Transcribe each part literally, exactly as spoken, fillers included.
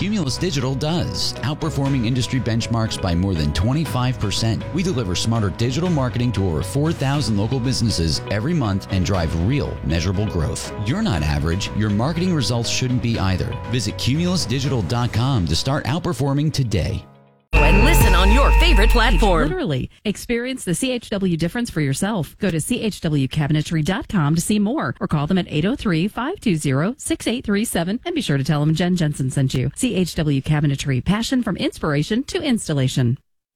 Cumulus Digital does, outperforming industry benchmarks by more than twenty-five percent. We deliver smarter digital marketing to over four thousand local businesses every month and drive real, measurable growth. You're not average. Your marketing results shouldn't be either. Visit cumulus digital dot com to start outperforming today. And listen on your favorite platform. Literally. Experience the C H W difference for yourself. Go to c h w cabinetry dot com to see more or call them at eight oh three, five two zero, six eight three seven and be sure to tell them Jen Jensen sent you. C H W Cabinetry, passion from inspiration to installation.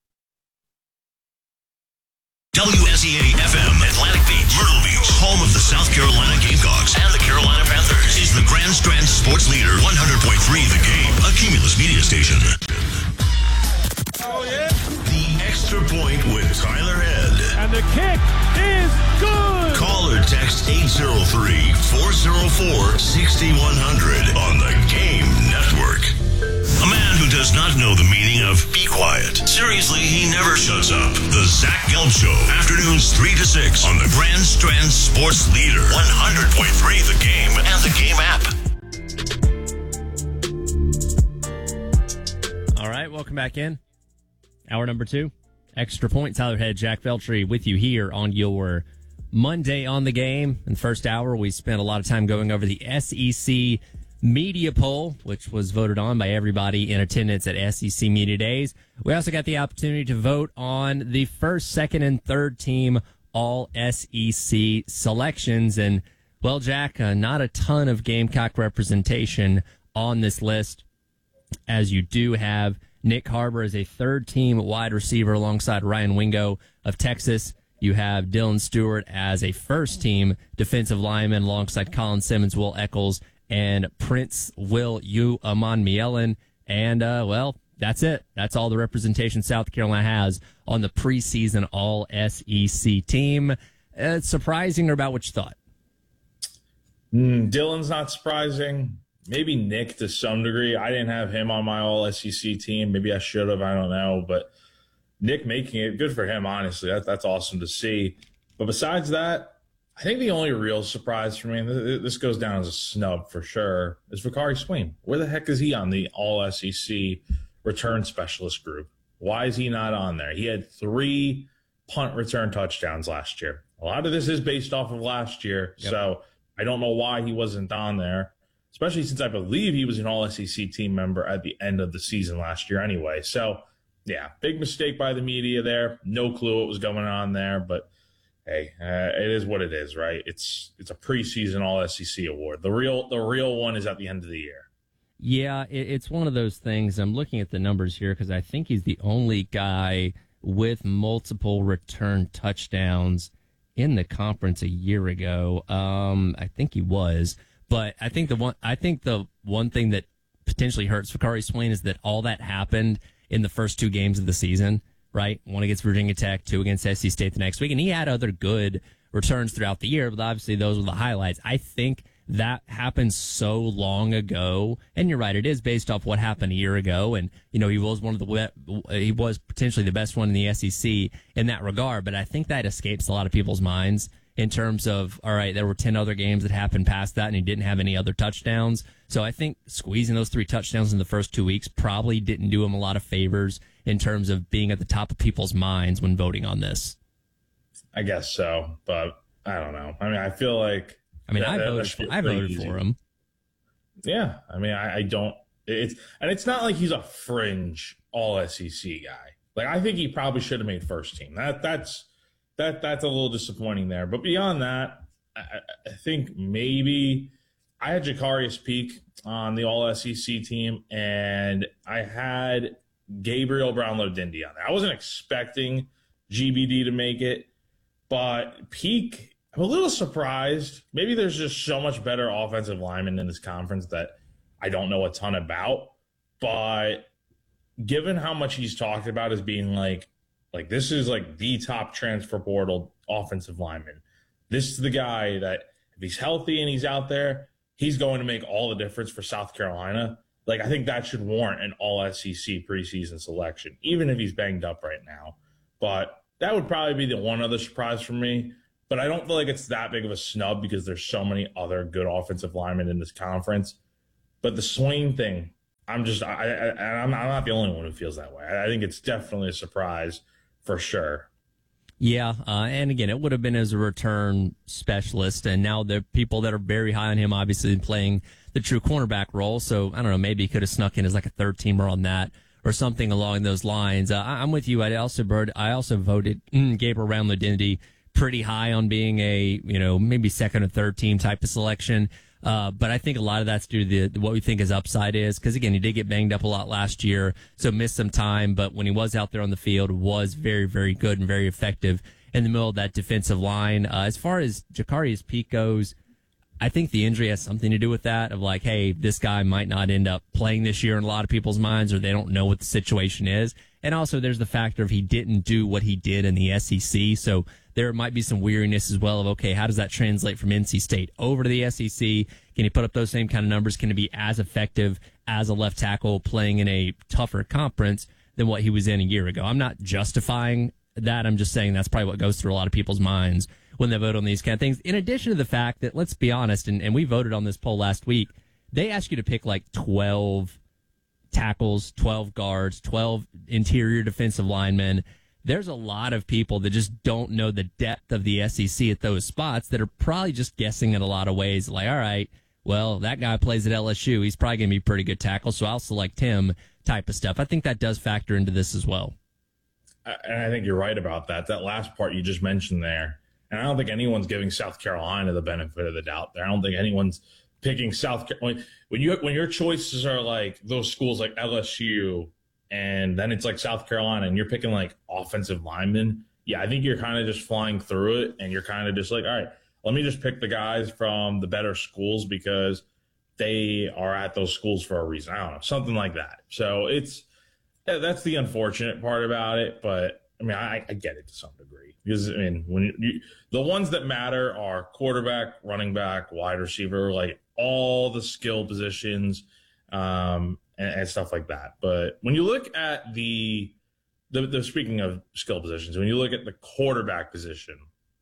W S E A F M, Atlantic Beach, Myrtle Beach, home of the South Carolina Gamecocks and the Carolina Panthers, is the Grand Strand Sports Leader, one hundred point three The Game, a Cumulus media station. Oh, yeah. The Extra Point with Tyler Head. And the kick is good. Call or text eight oh three, four oh four, six one zero zero on the Game Network. A man who does not know the meaning of be quiet. Seriously, he never shuts up. The Zach Gelb Show. Afternoons three to six on the Grand Strand Sports Leader, one hundred point three The Game and the Game app. All right, welcome back in. Hour number two. Extra Point. Tyler Head, Jack Veltri with you here on your Monday on the Game. In the first hour, we spent a lot of time going over the S E C media poll, which was voted on by everybody in attendance at S E C Media Days. We also got the opportunity to vote on the first, second, and third team all S E C selections. And, well, Jack, uh, not a ton of Gamecock representation on this list, as you do have Nick Harbor as a third-team wide receiver alongside Ryan Wingo of Texas. You have Dylan Stewart as a first-team defensive lineman alongside Colin Simmons, Will Eccles, and Prince Will U. Amon Mielen. And, uh, well, that's it. That's all the representation South Carolina has on the preseason all S E C team. Uh, it's surprising, or about what you thought? Mm, Dylan's not surprising. Maybe Nick to some degree. I didn't have him on my all S E C team. Maybe I should have. I don't know. But Nick making it, good for him, honestly. That, that's awesome to see. But besides that, I think the only real surprise for me, and this goes down as a snub for sure, is Vakari Swain. Where the heck is he on the all S E C return specialist group? Why is he not on there? He had three punt return touchdowns last year. A lot of this is based off of last year. Yep. So I don't know why he wasn't on there, especially since I believe he was an all S E C team member at the end of the season last year anyway. So, yeah, big mistake by the media there. No clue what was going on there, but hey, uh, it is what it is, right? It's it's a preseason all S E C award. The real the real one is at the end of the year. Yeah, it, it's one of those things. I'm looking at the numbers here because I think he's the only guy with multiple return touchdowns in the conference a year ago. Um, I think he was. But I think the one I think the one thing that potentially hurts Vakari Swain is that all that happened in the first two games of the season, right? One against Virginia Tech, two against S C State the next week. And he had other good returns throughout the year, but obviously those were the highlights. I think that happened so long ago. And you're right, it is based off what happened a year ago. And, you know, he was one of the, he was potentially the best one in the S E C in that regard. But I think that escapes a lot of people's minds in terms of, all right, there were ten other games that happened past that and he didn't have any other touchdowns. So I think squeezing those three touchdowns in the first two weeks probably didn't do him a lot of favors in terms of being at the top of people's minds when voting on this. I guess so, but I don't know. I mean, I feel like, I mean, that, I that, voted, for, I voted easy. for him. Yeah. I mean, I, I don't, it's, and it's not like he's a fringe all S E C guy. Like, I think he probably should have made first team. That, that's, That that's a little disappointing there. But beyond that, I, I think maybe I had Jacarius Peak on the all S E C team, and I had Gabriel Brownlow-Dindy on there. I wasn't expecting G B D to make it, but Peak, I'm a little surprised. Maybe there's just so much better offensive linemen in this conference that I don't know a ton about. But given how much he's talked about as being like, Like, this is like the top transfer portal offensive lineman. This is the guy that if he's healthy and he's out there, he's going to make all the difference for South Carolina. Like, I think that should warrant an all S E C preseason selection, even if he's banged up right now. But that would probably be the one other surprise for me. But I don't feel like it's that big of a snub because there's so many other good offensive linemen in this conference. But the Swain thing, I'm just, I, I, I'm, I'm not the only one who feels that way. I think it's definitely a surprise for sure. Yeah, uh, and again, it would have been as a return specialist, and now the people that are very high on him, obviously playing the true cornerback role. So I don't know, maybe he could have snuck in as like a third teamer on that or something along those lines. Uh, I, I'm with you. I also bird, I also voted mm, Gabriel Brown-Ledinity pretty high on being a, you know, maybe second or third team type of selection. Uh, but I think a lot of that's due to the, what we think his upside is. Because, again, he did get banged up a lot last year, so missed some time. But when he was out there on the field, was very, very good and very effective in the middle of that defensive line. Uh, as far as Jacarius Peak goes, I think the injury has something to do with that, of like, hey, this guy might not end up playing this year in a lot of people's minds, or they don't know what the situation is. And also there's the factor of he didn't do what he did in the S E C, so there might be some weariness as well of, okay, how does that translate from N C State over to the S E C? Can he put up those same kind of numbers? Can he be as effective as a left tackle playing in a tougher conference than what he was in a year ago? I'm not justifying that. I'm just saying that's probably what goes through a lot of people's minds when they vote on these kind of things. In addition to the fact that, let's be honest, and, and we voted on this poll last week, they asked you to pick like twelve tackles, twelve guards, twelve interior defensive linemen. There's a lot of people that just don't know the depth of the S E C at those spots that are probably just guessing in a lot of ways. Like, all right, well, that guy plays at L S U. He's probably going to be pretty good tackle, so I'll select him type of stuff. I think that does factor into this as well. And I think you're right about that. That last part you just mentioned there. And I don't think anyone's giving South Carolina the benefit of the doubt there. I don't think anyone's picking South Carolina. When you when your choices are like those schools like L S U, and then it's like South Carolina, and you're picking like offensive linemen, yeah, I think you're kind of just flying through it, and you're kind of just like, all right, let me just pick the guys from the better schools because they are at those schools for a reason. I don't know, something like that. So it's yeah, that's the unfortunate part about it, but I mean, I, I get it to some degree because I mean, when you, you, the ones that matter are quarterback, running back, wide receiver, like all the skill positions, um, and, and stuff like that. But when you look at the, the, the speaking of skill positions, when you look at the quarterback position,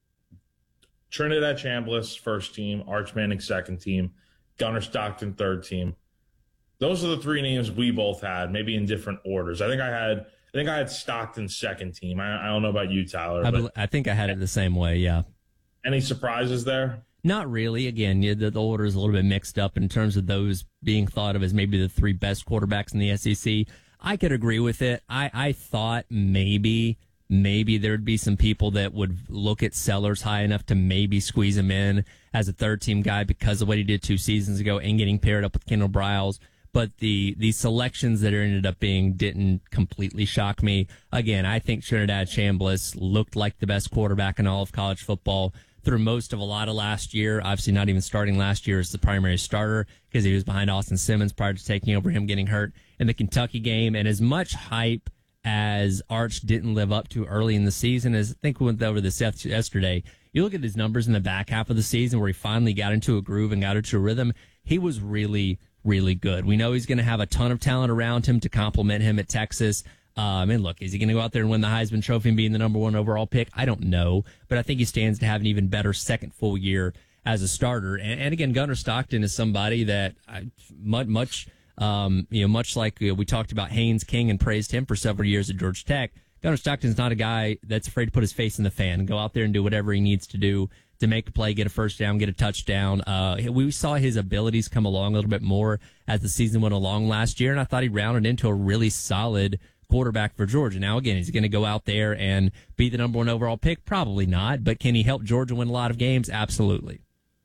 Trinidad Chambliss first team, Arch Manning second team, Gunnar Stockton third team. Those are the three names we both had, maybe in different orders. I think I had. I think I had Stockton second team. I, I don't know about you, Tyler. I, but I think I had it the same way, yeah. Any surprises there? Not really. Again, the, the order is a little bit mixed up in terms of those being thought of as maybe the three best quarterbacks in the S E C. I could agree with it. I, I thought maybe, maybe there'd be some people that would look at Sellers high enough to maybe squeeze him in as a third-team guy because of what he did two seasons ago and getting paired up with Kendall Briles. But the, the selections that ended up being didn't completely shock me. Again, I think Trinidad Chambliss looked like the best quarterback in all of college football through most of a lot of last year. Obviously not even starting last year as the primary starter because he was behind Austin Simmons prior to taking over him getting hurt in the Kentucky game. And as much hype as Arch didn't live up to early in the season, as I think we went over this yesterday, you look at his numbers in the back half of the season where he finally got into a groove and got into a rhythm, he was really really good. We know he's going to have a ton of talent around him to complement him at Texas. Um, and look, is he going to go out there and win the Heisman Trophy and being the number one overall pick? I don't know, but I think he stands to have an even better second full year as a starter. And, and again, Gunnar Stockton is somebody that I, much, much, um, you know, much like uh, we talked about Haynes King and praised him for several years at Georgia Tech. Gunnar Stockton's not a guy that's afraid to put his face in the fan and go out there and do whatever he needs to do to make a play, get a first down, get a touchdown. Uh, we saw his abilities come along a little bit more as the season went along last year, and I thought he rounded into a really solid quarterback for Georgia. Now, again, he's going to go out there and be the number one overall pick? Probably not, but can he help Georgia win a lot of games? Absolutely.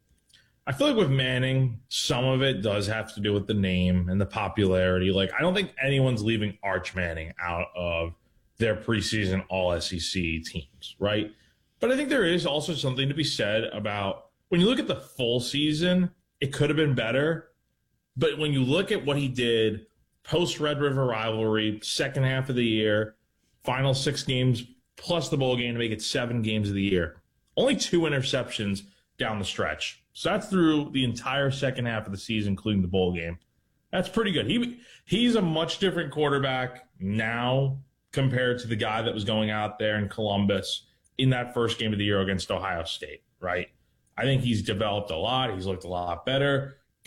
I feel like with Manning, some of it does have to do with the name and the popularity. Like, I don't think anyone's leaving Arch Manning out of their preseason all S E C teams, right? But I think there is also something to be said about when you look at the full season, it could have been better. But when you look at what he did post Red River rivalry, second half of the year, final six games, plus the bowl game to make it seven games of the year, only two interceptions down the stretch. So that's through the entire second half of the season, including the bowl game. That's pretty good. He He's a much different quarterback now compared to the guy that was going out there in Columbus in that first game of the year against Ohio State, right? I think he's developed a lot. He's looked a lot better.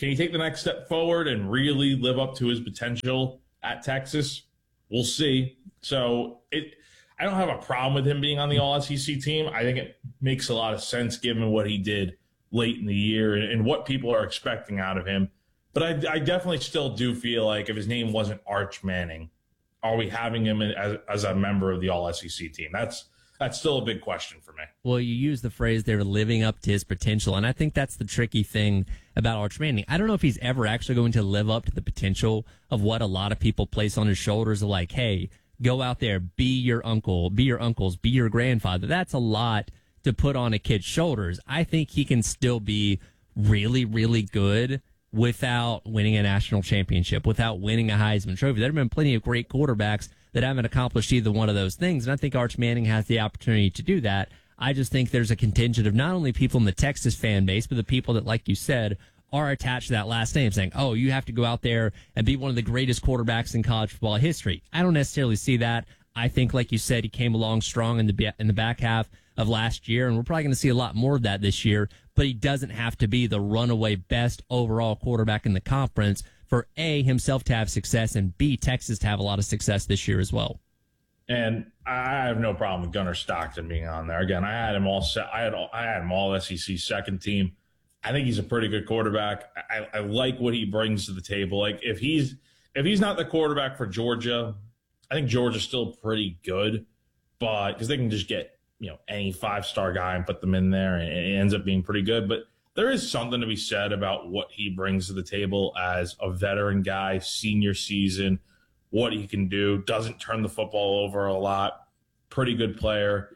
Can he take the next step forward and really live up to his potential at Texas? We'll see. So it, I don't have a problem with him being on the All S E C team. I think it makes a lot of sense given what he did late in the year and, and what people are expecting out of him. But I, I definitely still do feel like if his name wasn't Arch Manning, are we having him as, as a member of the All S E C team? That's that's still a big question for me. Well, you use the phrase they're living up to his potential, and I think that's the tricky thing about Arch Manning. I don't know if he's ever actually going to live up to the potential of what a lot of people place on his shoulders of like, hey, go out there, be your uncle, be your uncles, be your grandfather. That's a lot to put on a kid's shoulders. I think he can still be really, really good without winning a national championship, without winning a Heisman Trophy. There have been plenty of great quarterbacks that haven't accomplished either one of those things, and I think Arch Manning has the opportunity to do that. I just think there's a contingent of not only people in the Texas fan base, but the people that, like you said, are attached to that last name, saying, oh, you have to go out there and be one of the greatest quarterbacks in college football history. I don't necessarily see that. I think, like you said, he came along strong in the in the back half of last year, and we're probably going to see a lot more of that this year, but he doesn't have to be the runaway best overall quarterback in the conference for A, himself to have success, and B, Texas to have a lot of success this year as well. And I have no problem with Gunnar Stockton being on there. Again, I had him all set. I had I had him all S E C second team. I think he's a pretty good quarterback. I, I like what he brings to the table. Like if he's if he's not the quarterback for Georgia, I think Georgia's still pretty good, but because they can just get you know any five star guy and put them in there, and it ends up being pretty good. But there is something to be said about what he brings to the table as a veteran guy, senior season, what he can do. Doesn't turn the football over a lot. Pretty good player.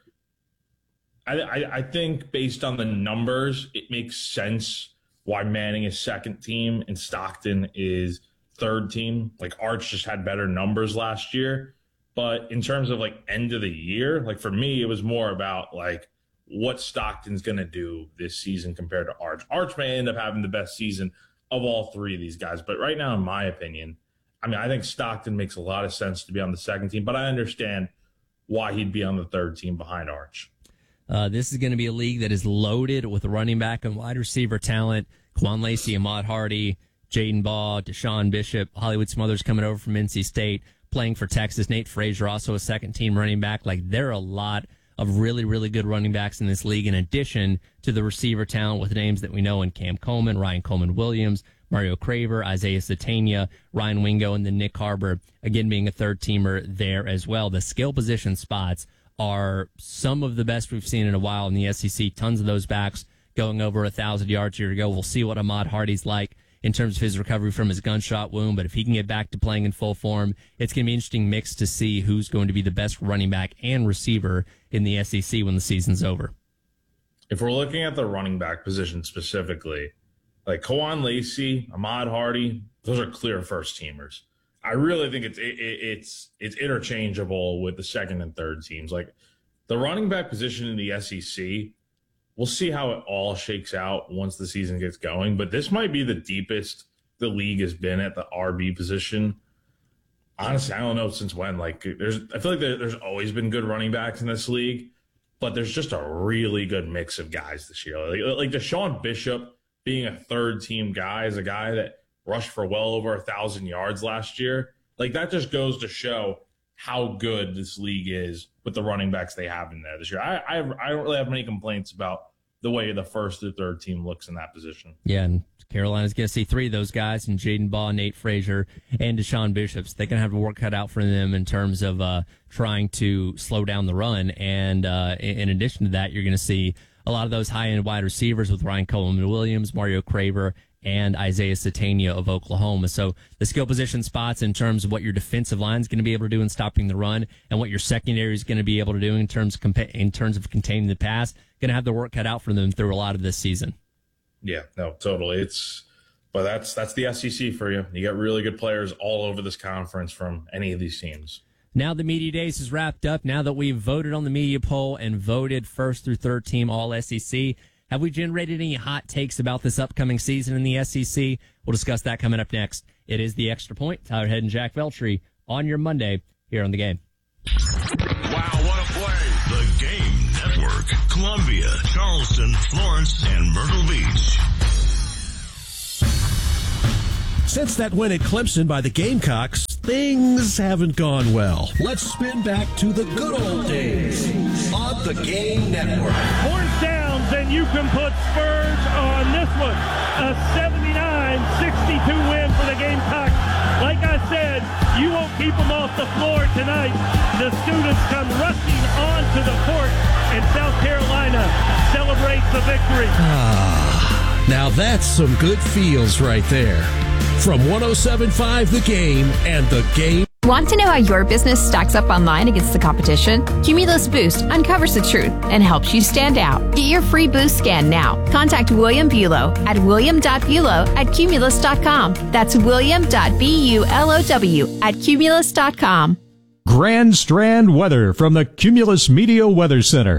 I, I, I think based on the numbers, it makes sense why Manning is second team and Stockton is third team. Like Arch just had better numbers last year. But in terms of like end of the year, like for me, it was more about like what Stockton's going to do this season compared to Arch. Arch may end up having the best season of all three of these guys. But right now, in my opinion, I mean, I think Stockton makes a lot of sense to be on the second team, but I understand why he'd be on the third team behind Arch. Uh, this is going to be a league that is loaded with running back and wide receiver talent. Quan Lacey, Ahmad Hardy, Jaden Baugh, Deshaun Bishop, Hollywood Smothers coming over from N C State, playing for Texas. Nate Frazier, also a second-team running back. Like, there are a lot of really, really good running backs in this league, in addition to the receiver talent with names that we know in Cam Coleman, Ryan Coleman-Williams, Mario Craver, Isaiah Satania, Ryan Wingo, and then Nick Harbor, again, being a third-teamer there as well. The skill position spots are some of the best we've seen in a while in the S E C. Tons of those backs going over a thousand yards here to go. We'll see what Ahmad Hardy's like in terms of his recovery from his gunshot wound, but if he can get back to playing in full form, it's going to be an interesting mix to see who's going to be the best running back and receiver in the S E C when the season's over. If we're looking at the running back position specifically, like Quan Lacey, Ahmad Hardy, those are clear first teamers. I really think it's it, it's it's interchangeable with the second and third teams. Like the running back position in the S E C, we'll see how it all shakes out once the season gets going. But this might be the deepest the league has been at the R B position. Honestly, I don't know since when. Like, there's I feel like there, there's always been good running backs in this league, but there's just a really good mix of guys this year. Like, like Deshaun Bishop being a third team guy is a guy that rushed for well over a thousand yards last year. Like, that just goes to show how good this league is with the running backs they have in there this year. I I, I don't really have many complaints about the way the first or third team looks in that position. Yeah, and Carolina's going to see three of those guys, and Jaden Baugh, Nate Frazier, and Deshaun Bishop. They're going to have a work cut out for them in terms of uh, trying to slow down the run. And uh, in addition to that, you're going to see a lot of those high-end wide receivers with Ryan Coleman-Williams, Mario Craver, and Isaiah Satania of Oklahoma. So the skill position spots in terms of what your defensive line is going to be able to do in stopping the run, and what your secondary is going to be able to do in terms of, compa- in terms of containing the pass, going to have the work cut out for them through a lot of this season. Yeah, no, totally. It's, but that's that's the S E C for you. You got really good players all over this conference from any of these teams. Now the Media Days is wrapped up. Now that we've voted on the media poll and voted first through third team all S E C, have we generated any hot takes about this upcoming season in the S E C? We'll discuss that coming up next. It is The Extra Point. Tyler Head and Jack Veltri on your Monday here on The Game. Wow, what a play. The Game Network. Columbia, Charleston, Florence, and Myrtle Beach. Since that win at Clemson by the Gamecocks, things haven't gone well. Let's spin back to the good old days on the Game Network. Fourth downs, and you can put Spurs on this one. A seventy-nine sixty-two win for the Gamecocks. Like I said, you won't keep them off the floor tonight. The students come rushing onto the court, and South Carolina celebrates the victory. Ah, now that's some good feels right there. From one oh seven point five The Game and The Game. Want to know how your business stacks up online against the competition? Cumulus Boost uncovers the truth and helps you stand out. Get your free boost scan now. Contact William Bulow at william dot bulow at cumulus dot com. That's william dot bulow at cumulus dot com. Grand Strand weather from the Cumulus Media Weather Center.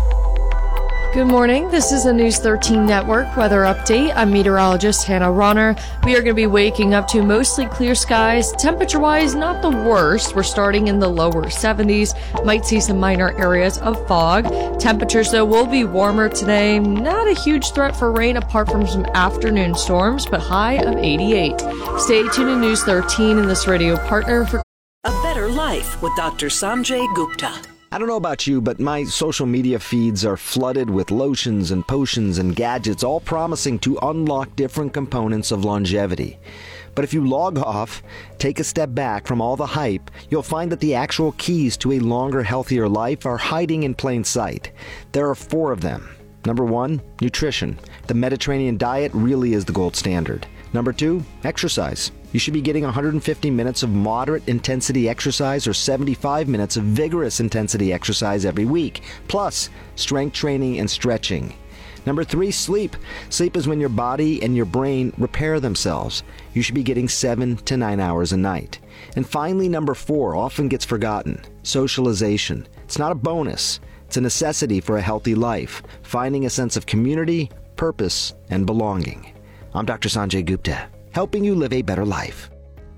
Good morning. This is a News thirteen Network weather update. I'm meteorologist Hannah Ronner. We are going to be waking up to mostly clear skies. Temperature-wise, not the worst. We're starting in the lower seventies. Might see some minor areas of fog. Temperatures, though, will be warmer today. Not a huge threat for rain apart from some afternoon storms, but high of eighty-eight. Stay tuned to News thirteen and this radio partner for A Better Life with Doctor Sanjay Gupta. I don't know about you, but my social media feeds are flooded with lotions and potions and gadgets, all promising to unlock different components of longevity. But if you log off, take a step back from all the hype, you'll find that the actual keys to a longer, healthier life are hiding in plain sight. There are four of them. Number one, nutrition. The Mediterranean diet really is the gold standard. Number two, exercise. You should be getting one hundred fifty minutes of moderate intensity exercise or seventy-five minutes of vigorous intensity exercise every week, plus strength training and stretching. Number three, sleep. Sleep is when your body and your brain repair themselves. You should be getting seven to nine hours a night. And finally, number four, often gets forgotten, socialization. It's not a bonus. It's a necessity for a healthy life, finding a sense of community, purpose, and belonging. I'm Doctor Sanjay Gupta, helping you live a better life.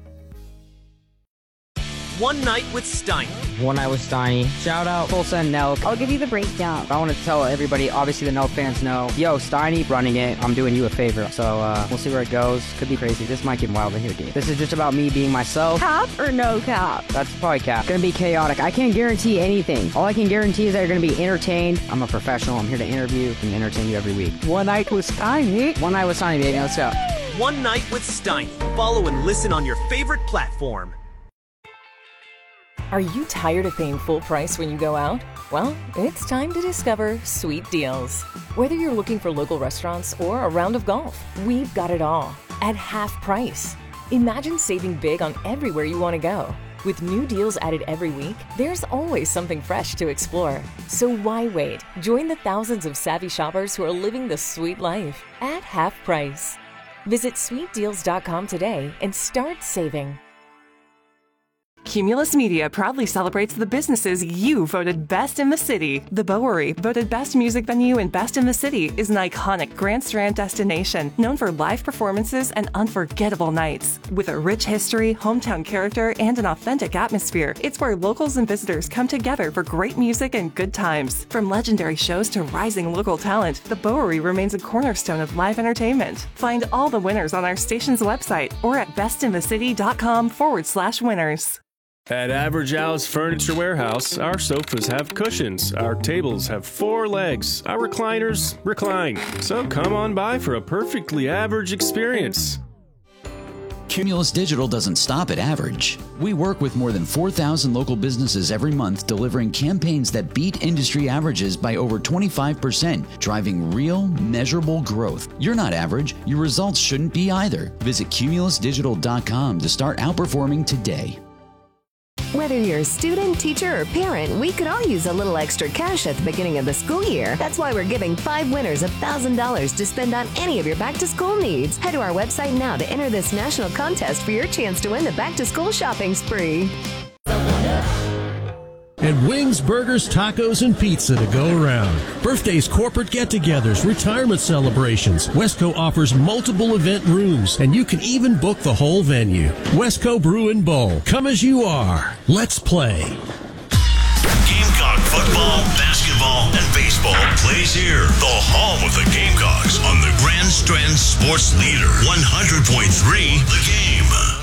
One Night with Steiny. One Night with Steiny. Shout out Tulsa and Nelk. I'll give you the breakdown. I want to tell everybody, obviously the Nelk fans know, yo, Steiny running it, I'm doing you a favor. So uh, we'll see where it goes. Could be crazy. This might get wild in here, dude. This is just about me being myself. Cap or no cap? That's probably cap. Gonna be chaotic. I can't guarantee anything. All I can guarantee is that you're gonna be entertained. I'm a professional. I'm here to interview and entertain you every week. One Night with Steiny. One Night with Steiny, baby. Let's go. One Night with Steiny. Follow and listen on your favorite platform. Are you tired of paying full price when you go out? Well, it's time to discover Sweet Deals. Whether you're looking for local restaurants or a round of golf, we've got it all at half price. Imagine saving big on everywhere you want to go. With new deals added every week, there's always something fresh to explore. So why wait? Join the thousands of savvy shoppers who are living the sweet life at half price. Visit sweet deals dot com today and start saving. Cumulus Media proudly celebrates the businesses you voted best in the city. The Bowery, voted best music venue and best in the city, is an iconic Grand Strand destination known for live performances and unforgettable nights. With a rich history, hometown character, and an authentic atmosphere, it's where locals and visitors come together for great music and good times. From legendary shows to rising local talent, the Bowery remains a cornerstone of live entertainment. Find all the winners on our station's website or at bestinthecity.com forward slash winners. At Average Al's Furniture Warehouse, our sofas have cushions, our tables have four legs, our recliners recline. So come on by for a perfectly average experience. Cumulus Digital doesn't stop at average. We work with more than four thousand local businesses every month, delivering campaigns that beat industry averages by over twenty-five percent, driving real, measurable growth. You're not average. Your results shouldn't be either. Visit cumulus digital dot com to start outperforming today. Whether you're a student, teacher, or parent, we could all use a little extra cash at the beginning of the school year. That's why we're giving five winners one thousand dollars to spend on any of your back-to-school needs. Head to our website now to enter this national contest for your chance to win the back-to-school shopping spree. And wings, burgers, tacos, and pizza to go around. Birthdays, corporate get-togethers, retirement celebrations. Wesco offers multiple event rooms, and you can even book the whole venue. Wesco Brew and Bowl. Come as you are. Let's play. Gamecock football, basketball, basketball, and baseball plays here. The home of the Gamecocks on the Grand Strand Sports Leader, one hundred point three The Game.